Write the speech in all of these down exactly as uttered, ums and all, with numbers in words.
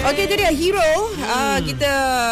Okey, itu dia hero. hmm. uh, Kita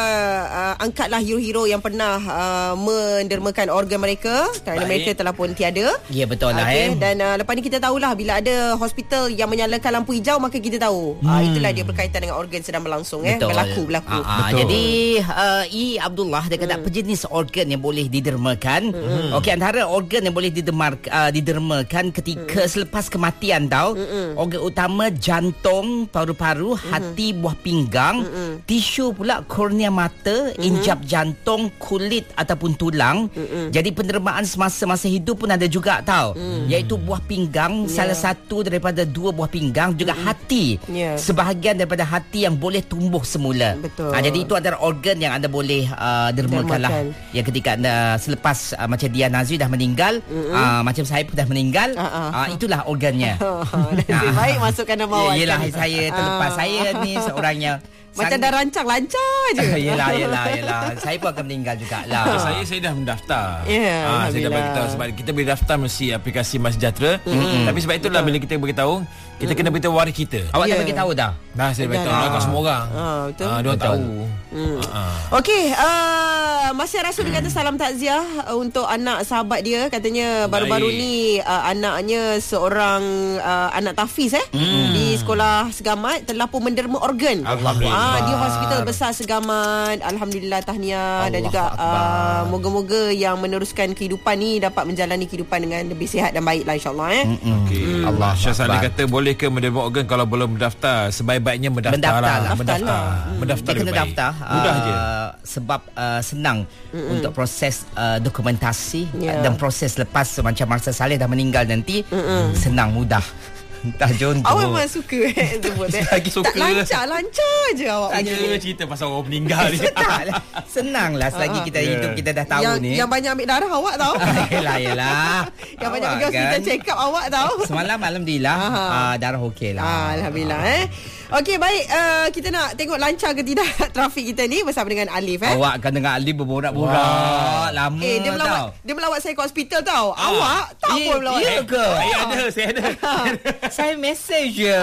uh, angkatlah hero-hero yang pernah uh, mendermakan organ mereka kerana Baik. mereka telah pun tiada. Ya, betul lah okay. eh. Dan uh, lepas ni kita tahulah bila ada hospital yang menyalakan lampu hijau, maka kita tahu hmm. uh, itulah dia berkaitan dengan organ sedang berlangsung. eh Berlaku berlaku. uh, uh, Jadi uh, I Abdullah dia kata hmm. pejenis organ yang boleh didermakan. hmm. Okey, antara organ yang boleh diderma, uh, didermakan ketika hmm. selepas kematian tau. hmm. Organ utama jantung, paru-paru, hmm. hati, buah pinggang, mm-mm. tisu pula kornea mata, mm-hmm. injap jantung, kulit ataupun tulang. Mm-mm. Jadi pendermaan semasa masa hidup pun ada juga tau. Mm. Iaitu buah pinggang, yeah. salah satu daripada dua buah pinggang, juga mm-hmm. hati. Yeah. Sebahagian daripada hati yang boleh tumbuh semula. Betul. Ha, jadi itu antara organ yang anda boleh uh, dermakan lah. Ya, ketika anda selepas uh, macam Dia Nazri dah meninggal, mm-hmm. uh, macam saya pun dah meninggal, uh-uh. uh, itulah organnya. Nasib baik masukkan nama awak. Yelah, saya terlepas. Saya ni seorangnya macam sang... dah rancang lancar je. yelah, yelah, yelah. Saya pun akan meninggal jugalah. Saya saya dah mendaftar. Yeah, ha, saya dah beritahu sebab kita boleh daftar mesti aplikasi MySejahtera. Mm. Tapi sebab itulah bila kita beritahu, kita mm. kena beritahu waris kita. Awak yeah. dah bagi tahu dah? Nah, saya dah beritahu kat semua orang. Ha, betul. Ha, dia tahu. Mm. Ha. Okey, uh, Masih Rasul dia kata salam takziah uh, untuk anak sahabat dia. Katanya baru-baru ni uh, anaknya seorang uh, anak tahfiz eh mm. di sekolah Segamat telah pun menderma organ. Alhamdulillah. Ah, di hospital besar Segamat. Alhamdulillah, tahniah. Dan juga uh, moga-moga yang meneruskan kehidupan ni dapat menjalani kehidupan dengan lebih sihat dan baik lah, insyaAllah eh. Okay. Mm. Allah Syazali kata boleh ke menderma organ kalau belum mendaftar? Sebaik-baiknya mendaftar, mendaftar lah. lah. Mendaftar lah. Hmm. Mendaftar dia kena baik. daftar. Mudah uh, je. Sebab uh, senang Mm-mm. untuk proses uh, dokumentasi yeah. dan proses lepas macam Marcel Saleh dah meninggal nanti. Mm-mm. Senang, mudah. Tak jontor. Awak memang suka eh sebut eh. Lagi suka. Lancar-lancar je awak. Tanya cerita pasal orang meninggal ni. Senang lah selagi kita yeah. hidup, kita dah tahu yang, ni. Yang banyak ambil darah awak tahu. Yelah, yelah. Yang awak banyak pergi hospital kan? Check up awak tahu. Semalam Alhamdulillah uh, darah okey lah. Ah, Alhamdulillah eh. Okey, baik, uh, kita nak tengok lancar ke tidak trafik kita ni bersama dengan Alif eh. Awak kan dengan Alif berborak-borak lama eh, dia melawat, tau. Dia melawat saya ke hospital tau. Ah. Awak tak ya, pun melawat. Ya ke? Saya ada, saya ada. Saya mesej je.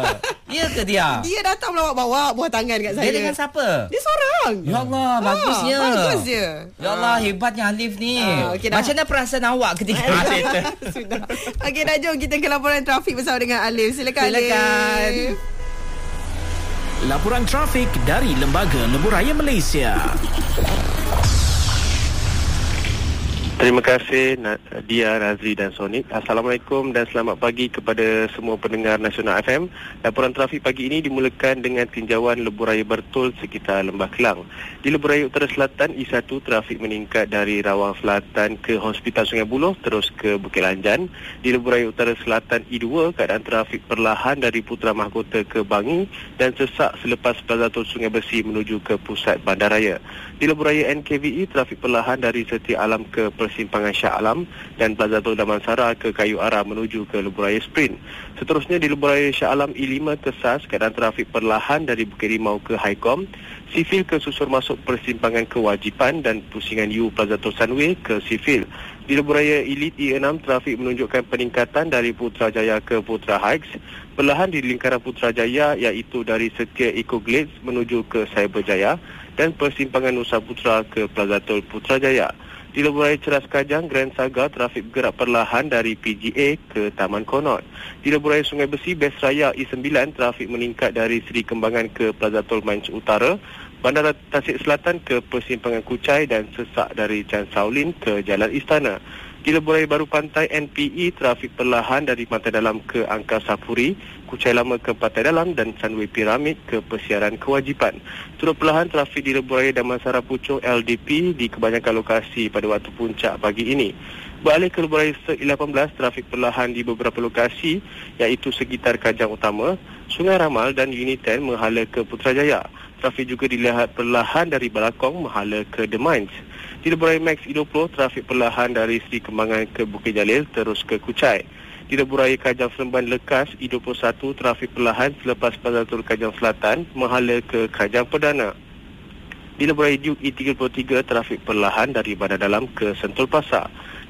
Ya ke dia? Dia datang melawat bawa buah tangan kat saya. Dia dengan siapa? Dia seorang. Ya Allah, ah, bagusnya. Bagus je. Ya Allah, hebatnya Alif ni. Ah, okay, macam mana perasaan awak ketika cerita? Sudah. Okey, dah jom kita ke laporan trafik bersama dengan Alif. Silakan, Silakan. Alif. Laporan trafik dari Lembaga Lebuhraya Malaysia. Terima kasih Dia, Nazri dan Sonik. Assalamualaikum dan selamat pagi kepada semua pendengar Nasional F M. Laporan trafik pagi ini dimulakan dengan tinjauan Lebuhraya Bertul sekitar Lembah Kelang. Di Lebuhraya Utara Selatan, I satu trafik meningkat dari Rawang Selatan ke Hospital Sungai Buloh terus ke Bukit Lanjan. Di Lebuhraya Utara Selatan, I dua keadaan trafik perlahan dari Putra Mahkota ke Bangi dan sesak selepas Plaza Tol Sungai Besi menuju ke pusat bandaraya. Di Lebuhraya N K V E, trafik perlahan dari Setia Alam ke Persimpangan Shah Alam dan Plaza Tol Damansara ke Kayu Ara menuju ke Lebuhraya Sprint. Seterusnya di Lebuhraya Shah Alam I lima ke S A S, keadaan trafik perlahan dari Bukit Rimau ke Highcom, Sifil ke susur masuk Persimpangan Kewajipan dan Pusingan U Plaza Tol Sunway ke Sifil. Di Lebuhraya Elite I enam, trafik menunjukkan peningkatan dari Putrajaya ke Putra Heights, perlahan di lingkaran Putrajaya iaitu dari Setia Eco Glades menuju ke Cyberjaya dan Persimpangan Nusa Putra ke Plaza Tol Putrajaya. Di Lebuhraya Ceras Kajang, Grand Saga, trafik bergerak perlahan dari P G A ke Taman Konot. Di Lebuhraya Sungai Besi, Best Raya I sembilan, trafik meningkat dari Seri Kembangan ke Plaza Tol Mines Utara, Bandara Tasik Selatan ke Persimpangan Kuchai dan sesak dari Chan Shaolin ke Jalan Istana. Di Lebuhraya Baru Pantai N P E, trafik perlahan dari Pantai Dalam ke Angkasa Puri, Kuchai Lama ke Pantai Dalam dan Sunway Piramid ke Persiaran Kewajipan. Turut perlahan trafik di Lebuhraya Damansara Puchong L D P di kebanyakan lokasi pada waktu puncak pagi ini. Beralih ke Lebuhraya Sek I lapan belas, trafik perlahan di beberapa lokasi iaitu sekitar Kajang Utama, Sungai Ramal dan Unit sepuluh menghala ke Putrajaya. Trafik juga dilihat perlahan dari Balakong menghala ke The Mines. Di Lebuhraya Max I dua puluh, trafik perlahan dari Seri Kembangan ke Bukit Jalil terus ke Kuchai. Di Lebuhraya Kajang Seremban Lekas I dua puluh satu, trafik perlahan selepas Plaza Tol Kajang Selatan menghala ke Kajang Perdana. Di Lebuhraya Duke I tiga puluh tiga, trafik perlahan dari Bandar Dalam ke Sentul Pasar. Di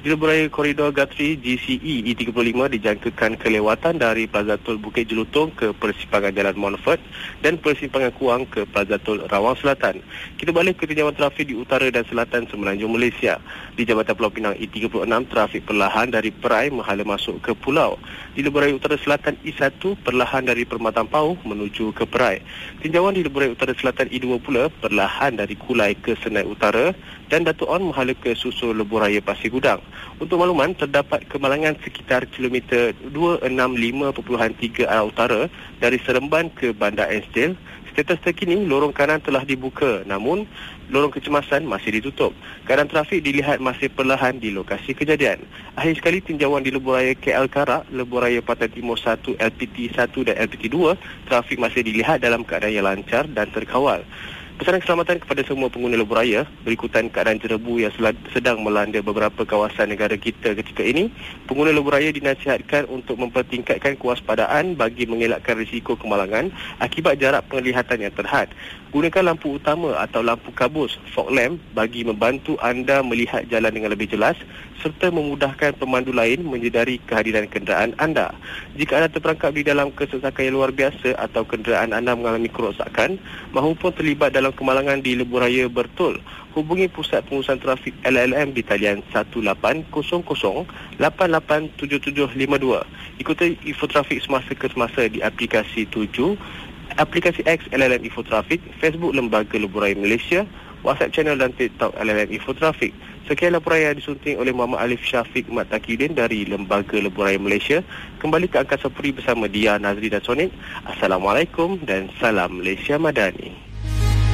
Di lebuh koridor Guthrie G C E E tiga puluh lima dijangkakan kelewatan dari Plaza Tol Bukit Jelutong ke persimpangan Jalan Montfort dan persimpangan Kuang ke Plaza Tol Rawang Selatan. Kita balik ke tinjauan trafik di utara dan selatan Semenanjung Malaysia. Di Jabatan Pulau Pinang E tiga puluh enam trafik perlahan dari Perai menghala masuk ke pulau. Di lebuh raya utara selatan E satu perlahan dari Permatan Pauh menuju ke Perai. Tinjauan di lebuh raya utara selatan E dua pula perlahan dari Kulai ke Senai Utara dan Dato' On menghala ke Susul lebuh raya Pasir Gudang. Untuk makluman, terdapat kemalangan sekitar kilometer dua enam lima perpuluhan tiga arah utara dari Seremban ke Bandar Ainsdale. Status terkini, lorong kanan telah dibuka, namun lorong kecemasan masih ditutup. Keadaan trafik dilihat masih perlahan di lokasi kejadian. Akhir sekali, tinjauan di lebuh raya K L Karak, lebuh raya Pantai Timur satu, L P T satu dan L P T dua, trafik masih dilihat dalam keadaan yang lancar dan terkawal. Pesanan keselamatan kepada semua pengguna lebuh raya berikutan keadaan jerebu yang sedang melanda beberapa kawasan negara kita ketika ini. Pengguna lebuh raya dinasihatkan untuk mempertingkatkan kewaspadaan bagi mengelakkan risiko kemalangan akibat jarak penglihatan yang terhad. Gunakan lampu utama atau lampu kabus fog lamp bagi membantu anda melihat jalan dengan lebih jelas serta memudahkan pemandu lain menyedari kehadiran kenderaan anda. Jika anda terperangkap di dalam kesesakan yang luar biasa atau kenderaan anda mengalami kerosakan maupun terlibat dalam kemalangan di lebuh raya Bertul, hubungi Pusat Pengurusan Trafik L L M di talian satu lapan kosong kosong lapan lapan tujuh tujuh lima dua. Ikuti info trafik semasa ke semasa di aplikasi tujuh, aplikasi X L L M Info Trafik, Facebook Lembaga Lebuh Raya Malaysia, WhatsApp channel dan TikTok L L M Info Trafik. Sekian laporan yang disunting oleh Muhammad Alif Syafiq Mat Taqiyuddin dari Lembaga Lebuh Raya Malaysia. Kembali ke Angkasa Puri bersama Dia, Nazri dan Sonik. Assalamualaikum dan salam Malaysia Madani.